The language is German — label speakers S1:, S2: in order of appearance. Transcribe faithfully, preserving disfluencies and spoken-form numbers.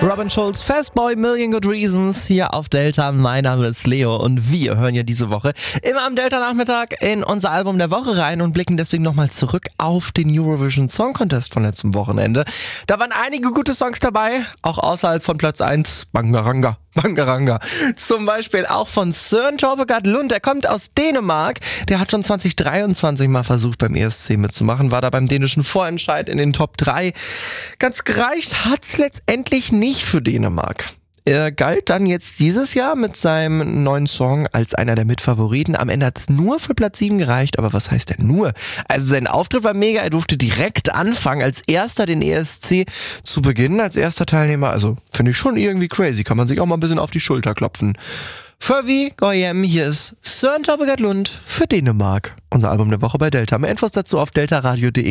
S1: Robin Schulz, Fastboy, Million Good Reasons hier auf Delta. Mein Name ist Leo und wir hören ja diese Woche immer am Delta-Nachmittag in unser Album der Woche rein und blicken deswegen nochmal zurück auf den Eurovision Song Contest von letztem Wochenende. Da waren einige gute Songs dabei, auch außerhalb von Platz eins. Bangaranga. Bangaranga. Zum Beispiel auch von Søren Torpegat Lund. Der kommt aus Dänemark. Der hat schon zwanzig dreiundzwanzig mal versucht, beim E S C mitzumachen. War da beim dänischen Vorentscheid in den Top drei. Ganz gereicht hat's letztendlich nicht für Dänemark. Er galt dann jetzt dieses Jahr mit seinem neuen Song als einer der Mitfavoriten. Am Ende hat es nur für Platz sieben gereicht, aber was heißt denn nur? Also sein Auftritt war mega, er durfte direkt anfangen, als erster den E S C zu beginnen, als erster Teilnehmer. Also finde ich schon irgendwie crazy, kann man sich auch mal ein bisschen auf die Schulter klopfen. Furvi Goyem, hier ist Søren Torpegat Lund für Dänemark. Unser Album der Woche bei Delta. Mehr Infos dazu auf deltaradio punkt de.